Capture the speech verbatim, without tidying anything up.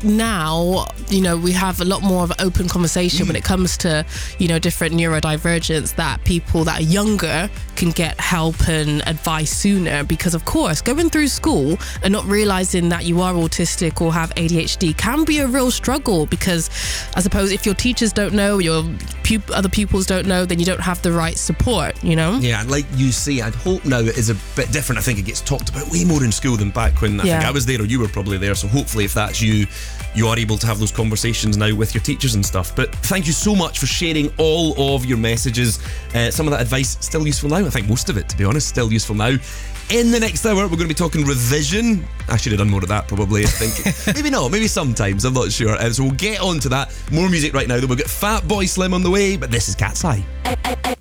now, you know, we have a lot more of an open conversation mm. when it comes to, you know, different neurodivergence, that people that are younger can get help and advice sooner. Because of course, going through school and not realizing that you are autistic or have A D H D can be a real struggle, because I suppose if your teachers don't know, your pup- other pupils don't know, then you don't have the right support, you know? Yeah, and like you say, I'd hope now it is a bit different. I think it gets talked about way more in school than back when I yeah. think I was there, or you were probably there. So hopefully if that's you, you are able to have those conversations now with your teachers and stuff. But thank you so much for sharing all of your messages. Uh, some of that advice still useful now. I think most of it, to be honest, still useful now. In the next hour, we're going to be talking revision. I should have done more of that, probably, I think. Maybe not, maybe sometimes, I'm not sure. Uh, so we'll get on to that. More music right now, though. We've got Fatboy Slim on the way, but this is Cat's Eye.